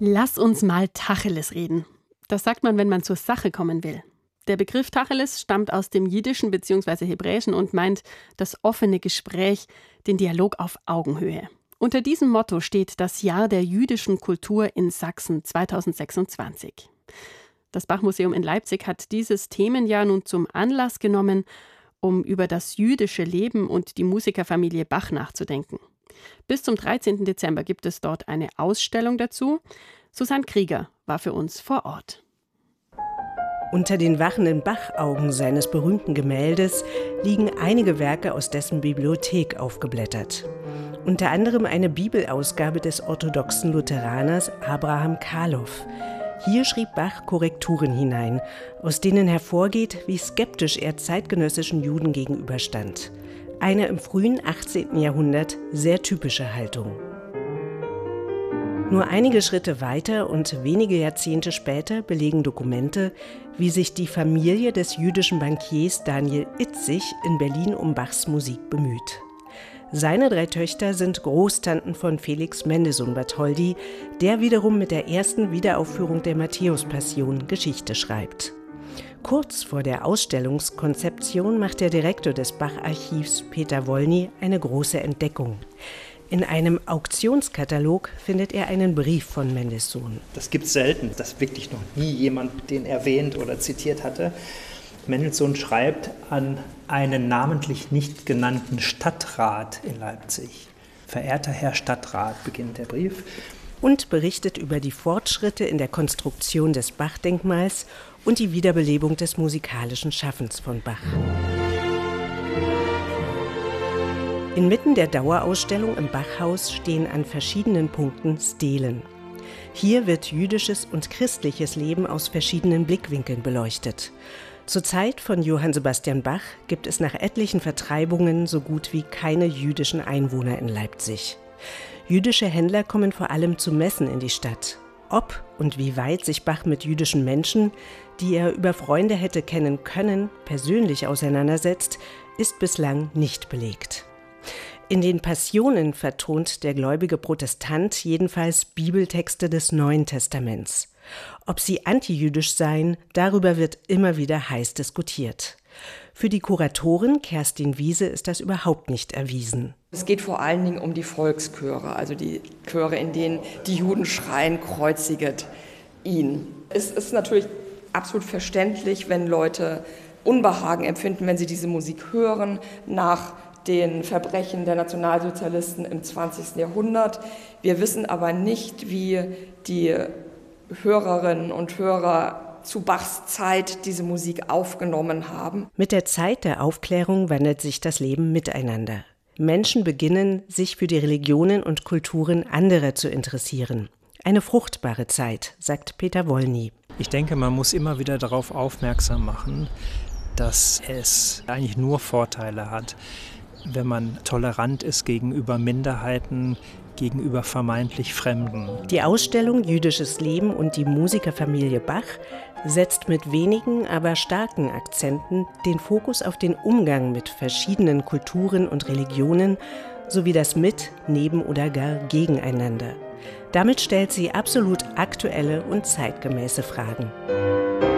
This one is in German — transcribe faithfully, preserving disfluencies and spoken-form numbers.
Lass uns mal Tacheles reden. Das sagt man, wenn man zur Sache kommen will. Der Begriff Tacheles stammt aus dem Jiddischen bzw. Hebräischen und meint das offene Gespräch, den Dialog auf Augenhöhe. Unter diesem Motto steht das Jahr der jüdischen Kultur in Sachsen zweitausendsechsundzwanzig. Das Bach-Museum in Leipzig hat dieses Themenjahr nun zum Anlass genommen, um über das jüdische Leben und die Musikerfamilie Bach nachzudenken. Bis zum dreizehnten Dezember gibt es dort eine Ausstellung dazu. Susanne Krieger war für uns vor Ort. Unter den wachenden Bach-Augen seines berühmten Gemäldes liegen einige Werke aus dessen Bibliothek aufgeblättert. Unter anderem eine Bibelausgabe des orthodoxen Lutheraners Abraham Kalow. Hier schrieb Bach Korrekturen hinein, aus denen hervorgeht, wie skeptisch er zeitgenössischen Juden gegenüberstand. Eine im frühen achtzehnten Jahrhundert sehr typische Haltung. Nur einige Schritte weiter und wenige Jahrzehnte später belegen Dokumente, wie sich die Familie des jüdischen Bankiers Daniel Itzig in Berlin um Bachs Musik bemüht. Seine drei Töchter sind Großtanten von Felix Mendelssohn-Bartholdy, der wiederum mit der ersten Wiederaufführung der Matthäus-Passion Geschichte schreibt. Kurz vor der Ausstellungskonzeption macht der Direktor des Bach-Archivs Peter Wollny eine große Entdeckung. In einem Auktionskatalog findet er einen Brief von Mendelssohn. Das gibt es selten, dass wirklich noch nie jemand den erwähnt oder zitiert hatte. Mendelssohn schreibt an einen namentlich nicht genannten Stadtrat in Leipzig. Verehrter Herr Stadtrat, beginnt der Brief. Und berichtet über die Fortschritte in der Konstruktion des Bach-Denkmals und die Wiederbelebung des musikalischen Schaffens von Bach. Inmitten der Dauerausstellung im Bachhaus stehen an verschiedenen Punkten Stelen. Hier wird jüdisches und christliches Leben aus verschiedenen Blickwinkeln beleuchtet. Zur Zeit von Johann Sebastian Bach gibt es nach etlichen Vertreibungen so gut wie keine jüdischen Einwohner in Leipzig. Jüdische Händler kommen vor allem zu Messen in die Stadt. Ob und wie weit sich Bach mit jüdischen Menschen, die er über Freunde hätte kennen können, persönlich auseinandersetzt, ist bislang nicht belegt. In den Passionen vertont der gläubige Protestant jedenfalls Bibeltexte des Neuen Testaments. Ob sie antijüdisch seien, darüber wird immer wieder heiß diskutiert. Für die Kuratorin Kerstin Wiese ist das überhaupt nicht erwiesen. Es geht vor allen Dingen um die Volkschöre, also die Chöre, in denen die Juden schreien, kreuziget ihn. Es ist natürlich absolut verständlich, wenn Leute Unbehagen empfinden, wenn sie diese Musik hören, nach den Verbrechen der Nationalsozialisten im zwanzigsten Jahrhundert. Wir wissen aber nicht, wie die Hörerinnen und Hörer zu Bachs Zeit diese Musik aufgenommen haben. Mit der Zeit der Aufklärung wandelt sich das Leben miteinander. Menschen beginnen, sich für die Religionen und Kulturen anderer zu interessieren. Eine fruchtbare Zeit, sagt Peter Wollny. Ich denke, man muss immer wieder darauf aufmerksam machen, dass es eigentlich nur Vorteile hat, wenn man tolerant ist gegenüber Minderheiten, gegenüber vermeintlich Fremden. Die Ausstellung Jüdisches Leben und die Musikerfamilie Bach setzt mit wenigen, aber starken Akzenten den Fokus auf den Umgang mit verschiedenen Kulturen und Religionen sowie das Mit-, Neben- oder gar Gegeneinander. Damit stellt sie absolut aktuelle und zeitgemäße Fragen.